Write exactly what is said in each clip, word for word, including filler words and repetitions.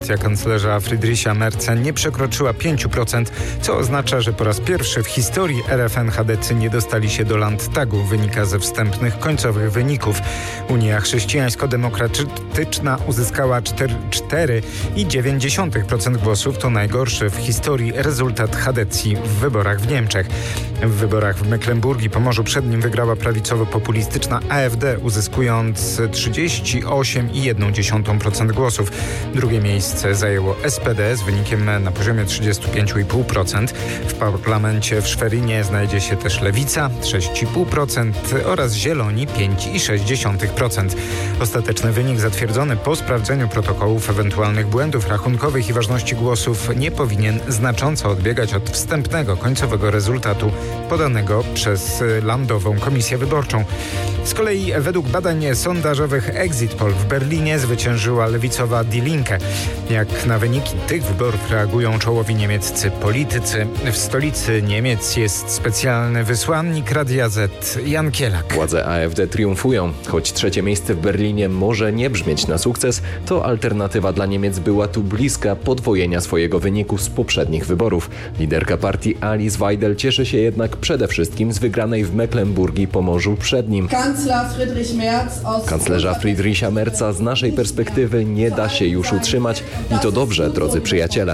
kanclerza Friedricha Merza nie przekroczyła pięć procent, co oznacza, że po raz pierwszy w historii R F N chadecy nie dostali się do Landtagu, wynika ze wstępnych końcowych wyników. Unia Chrześcijańsko-Demokratyczna uzyskała cztery i dziewięć procent głosów. To najgorszy w historii rezultat chadecji w wyborach w Niemczech. W wyborach w Mecklenburgii Pomorzu Przednim wygrała prawicowo-populistyczna A F D, uzyskując trzydzieści osiem i jedna dziesiąta procent głosów. Drugie miejsce zajęło S P D z wynikiem na poziomie trzydzieści pięć i pół procent. W parlamencie w Szwerinie znajdzie się też Lewica sześć i pół procent oraz Zieloni pięć i sześć dziesiątych procent. Ostateczny wynik zatwierdzony po sprawdzeniu protokołów ewentualnych błędów rachunkowych i ważności głosów nie powinien znacząco odbiegać od wstępnego końcowego rezultatu podanego przez Landową Komisję Wyborczą. Z kolei według badań sondażowych Exit Poll w Berlinie zwyciężyła lewicowa Die Linke. Jak na wyniki tych wyborów reagują czołowi niemieccy politycy? W stolicy Niemiec jest specjalny wysłannik Radia Z, Jan Kielak. Władze A F D triumfują. Choć trzecie miejsce w Berlinie może nie brzmieć na sukces, to alternatywa dla Niemiec była tu bliska podwojenia swojego wyniku z poprzednich wyborów. Liderka partii Alice Weidel cieszy się jednak przede wszystkim z wygranej w Mecklenburgii Pomorzu Przednim. Kanclerza Friedricha Merza z naszej perspektywy nie da się już utrzymać i to dobrze, drodzy przyjaciele.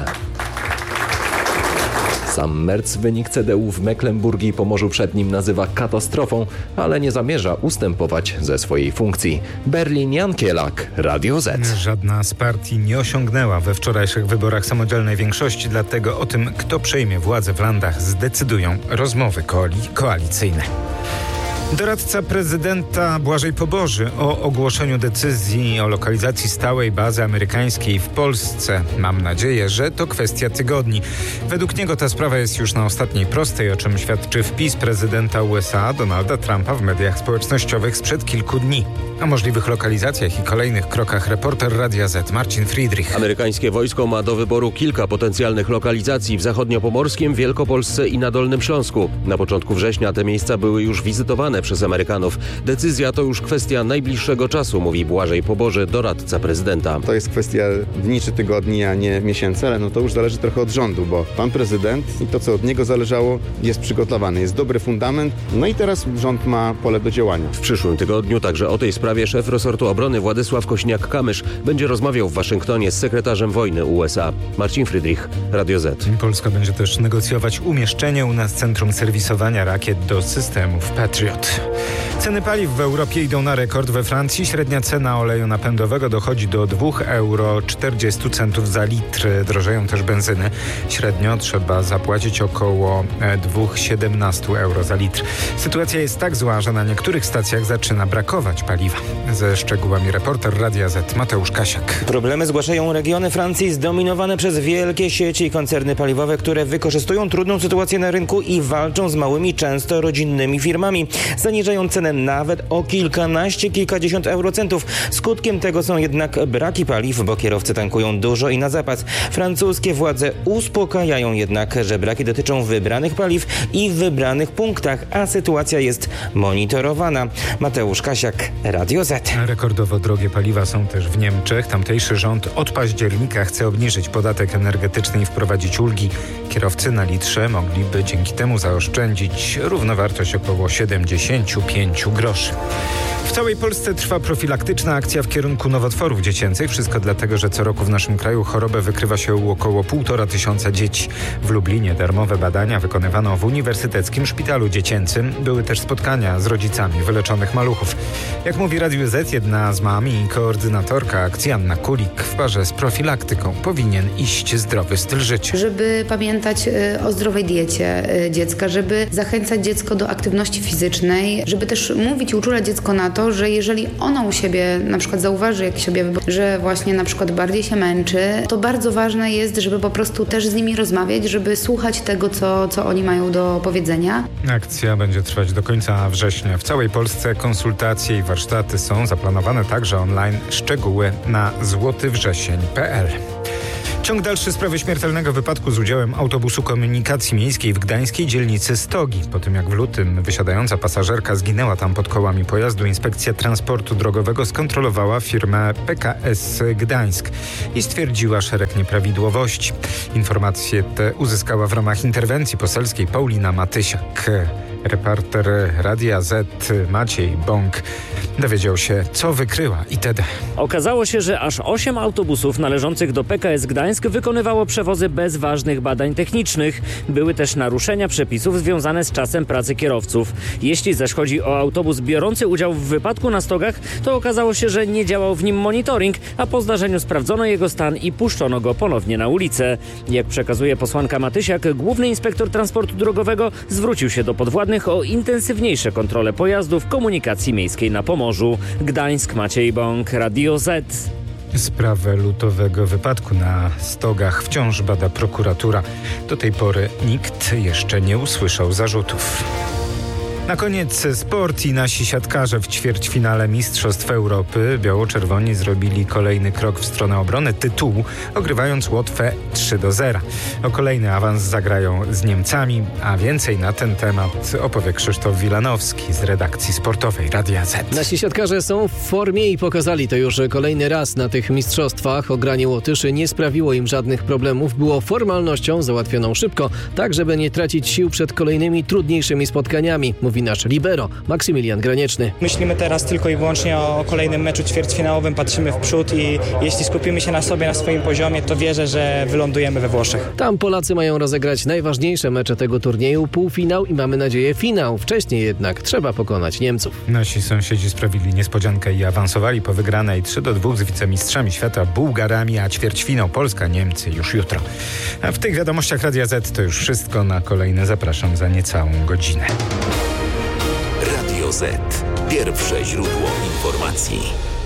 Sam Merz wynik C D U w Mecklenburgii Pomorzu Przednim nazywa katastrofą, ale nie zamierza ustępować ze swojej funkcji. Berlin, Jan Kielak, Radio Z. Żadna z partii nie osiągnęła we wczorajszych wyborach samodzielnej większości, dlatego o tym, kto przejmie władzę w landach, zdecydują rozmowy koali- koalicyjne. Doradca prezydenta Błażej Poboży o ogłoszeniu decyzji o lokalizacji stałej bazy amerykańskiej w Polsce. Mam nadzieję, że to kwestia tygodni. Według niego ta sprawa jest już na ostatniej prostej, o czym świadczy wpis prezydenta U S A Donalda Trumpa w mediach społecznościowych sprzed kilku dni. O możliwych lokalizacjach i kolejnych krokach reporter Radia Z Marcin Friedrich. Amerykańskie wojsko ma do wyboru kilka potencjalnych lokalizacji w Zachodniopomorskiem, Wielkopolsce i na Dolnym Śląsku. Na początku września te miejsca były już wizytowane przez Amerykanów. Decyzja to już kwestia najbliższego czasu, mówi Błażej Poboży, doradca prezydenta. To jest kwestia dni czy tygodni, a nie miesięcy, ale no to już zależy trochę od rządu, bo pan prezydent i to, co od niego zależało, jest przygotowany. Jest dobry fundament, no i teraz rząd ma pole do działania. W przyszłym tygodniu także o tej sprawie szef resortu obrony Władysław Kośniak-Kamysz będzie rozmawiał w Waszyngtonie z sekretarzem wojny U S A. Marcin Friedrich, Radio Z. Polska będzie też negocjować umieszczenie u nas centrum serwisowania rakiet do systemów Patriot. Ceny paliw w Europie idą na rekord. We Francji średnia cena oleju napędowego dochodzi do dwa euro czterdzieści centów za litr. Drożeją też benzyny. Średnio trzeba zapłacić około dwa i siedemnaście euro za litr. Sytuacja jest tak zła, że na niektórych stacjach zaczyna brakować paliwa. Ze szczegółami reporter Radia Z Mateusz Kasiak. Problemy zgłaszają regiony Francji zdominowane przez wielkie sieci i koncerny paliwowe, które wykorzystują trudną sytuację na rynku i walczą z małymi, często rodzinnymi firmami. Zaniżają cenę nawet o kilkanaście, kilkadziesiąt eurocentów. Skutkiem tego są jednak braki paliw, bo kierowcy tankują dużo i na zapas. Francuskie władze uspokajają jednak, że braki dotyczą wybranych paliw i w wybranych punktach, a sytuacja jest monitorowana. Mateusz Kasiak, Radio Z. Rekordowo drogie paliwa są też w Niemczech. Tamtejszy rząd od października chce obniżyć podatek energetyczny i wprowadzić ulgi. Kierowcy na litrze mogliby dzięki temu zaoszczędzić równowartość około siedemdziesiąt pięć groszy. W całej Polsce trwa profilaktyczna akcja w kierunku nowotworów dziecięcych. Wszystko dlatego, że co roku w naszym kraju chorobę wykrywa się u około półtora tysiąca dzieci. W Lublinie darmowe badania wykonywano w Uniwersyteckim Szpitalu Dziecięcym. Były też spotkania z rodzicami wyleczonych maluchów. Jak mówi Radiu Z, jedna z mam i koordynatorka akcji Anna Kulik, w parze z profilaktyką powinien iść zdrowy styl życia. Żeby pamiętać o zdrowej diecie dziecka, żeby zachęcać dziecko do aktywności fizycznej, żeby też mówić i uczulać dziecko na to, że jeżeli ono u siebie na przykład zauważy jakiś objawy, że właśnie na przykład bardziej się męczy, to bardzo ważne jest, żeby po prostu też z nimi rozmawiać, żeby słuchać tego, co, co oni mają do powiedzenia. Akcja będzie trwać do końca września. W całej Polsce konsultacje i warsztaty są zaplanowane także online. Szczegóły na złotywrzesień kropka p l. Ciąg dalszy sprawy śmiertelnego wypadku z udziałem autobusu komunikacji miejskiej w gdańskiej dzielnicy Stogi. Po tym jak w lutym wysiadająca pasażerka zginęła tam pod kołami pojazdu, Inspekcja Transportu Drogowego skontrolowała firmę P K S Gdańsk i stwierdziła szereg nieprawidłowości. Informacje te uzyskała w ramach interwencji poselskiej Paulina Matysiak. Reporter Radia Z Maciej Bąk dowiedział się, co wykryła itd. Okazało się, że aż osiem autobusów należących do P K S Gdańsk wykonywało przewozy bez ważnych badań technicznych. Były też naruszenia przepisów związane z czasem pracy kierowców. Jeśli zaś chodzi o autobus biorący udział w wypadku na Stogach, to okazało się, że nie działał w nim monitoring, a po zdarzeniu sprawdzono jego stan i puszczono go ponownie na ulicę. Jak przekazuje posłanka Matysiak, główny inspektor transportu drogowego zwrócił się do podwładnych o intensywniejsze kontrole pojazdów komunikacji miejskiej na Pomorzu. Gdańsk, Maciej Bąk, Radio Z. Sprawę lutowego wypadku na Stogach wciąż bada prokuratura. Do tej pory nikt jeszcze nie usłyszał zarzutów. Na koniec sport i nasi siatkarze w ćwierćfinale Mistrzostw Europy. Biało-czerwoni zrobili kolejny krok w stronę obrony tytułu, ogrywając Łotwę trzy do zera. O kolejny awans zagrają z Niemcami, a więcej na ten temat opowie Krzysztof Wilanowski z redakcji sportowej Radia Z. Nasi siatkarze są w formie i pokazali to już kolejny raz na tych mistrzostwach. Ogranie Łotyszy nie sprawiło im żadnych problemów. Było formalnością załatwioną szybko, tak żeby nie tracić sił przed kolejnymi trudniejszymi spotkaniami, mówi nasz libero Maksymilian Granieczny. Myślimy teraz tylko i wyłącznie o kolejnym meczu ćwierćfinałowym, patrzymy w przód i jeśli skupimy się na sobie, na swoim poziomie, to wierzę, że wylądujemy we Włoszech. Tam Polacy mają rozegrać najważniejsze mecze tego turnieju, półfinał i mamy nadzieję finał. Wcześniej jednak trzeba pokonać Niemców. Nasi sąsiedzi sprawili niespodziankę i awansowali po wygranej trzy do dwóch z wicemistrzami świata Bułgarami, a ćwierćfinał Polska-Niemcy już jutro. A w tych wiadomościach Radia Z to już wszystko. Na kolejne zapraszam za niecałą godzinę. Radio Z. Pierwsze źródło informacji.